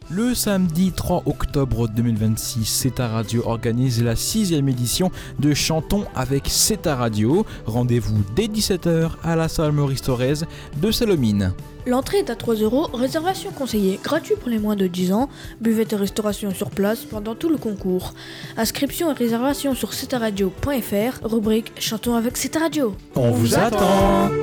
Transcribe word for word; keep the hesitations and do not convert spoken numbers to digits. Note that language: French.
Le samedi trois octobre deux mille vingt-six, C E T A Radio organise la sixième édition de Chantons avec C E T A Radio. Rendez-vous dès dix-sept heures à la salle Maurice Thorez de Salomine. L'entrée est à trois euros, réservation conseillée, gratuit pour les moins de dix ans, buvette et restauration sur place pendant tout le concours. Inscription et réservation sur c e t a radio point f r, rubrique Chantons avec C E T A Radio. On vous attend.